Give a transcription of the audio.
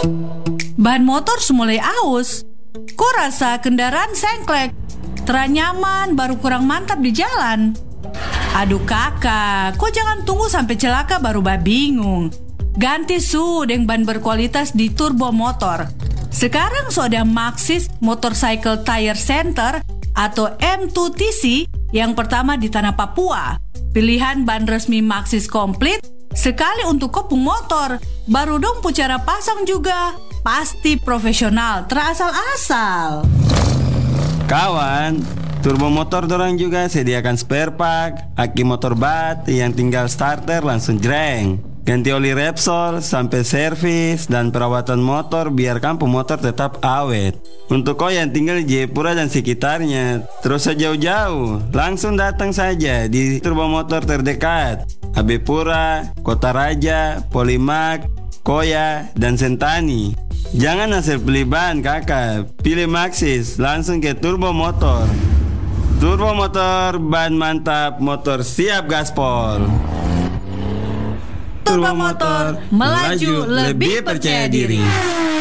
Ban motor mulai aus. Kok rasa kendaraan sengklek, teranyaman baru kurang mantap di jalan. Aduh kakak, kok jangan tunggu sampai celaka baru bingung. Ganti deng ban berkualitas di turbo motor. Sekarang ada Maxxis Motorcycle Tire Center atau M2TC yang pertama di tanah Papua. Pilihan ban resmi Maxxis komplit, sekali untuk kopung motor. Baru dong cara pasang juga. Pasti profesional, terasal-asal. Kawan, turbo motor dorang juga sediakan spare part, aki motor bat yang tinggal starter langsung jreng. Ganti oli Repsol sampai servis dan perawatan motor biar kampung motor tetap awet. Untuk kau yang tinggal di Jayapura dan sekitarnya, terus jauh-jauh, langsung datang saja di turbo motor terdekat. AB Pura, Kota Raja, Polimak, Koya, dan Sentani. Jangan asal beli ban kakak, pilih Maxxis langsung ke turbo motor. Turbo motor, ban mantap, motor siap gaspol. Turbo motor, melaju lebih percaya diri.